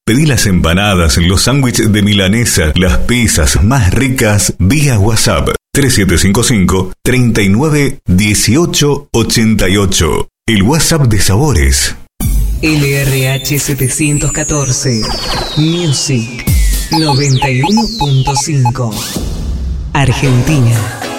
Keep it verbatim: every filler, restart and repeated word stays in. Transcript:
Pedí las empanadas, los sándwiches de milanesa, las pizzas más ricas vía WhatsApp tres siete cinco cinco, treinta y nueve, dieciocho, ochenta y ocho. El WhatsApp de Sabores. L R H setecientos catorce Music noventa y uno punto cinco Argentina.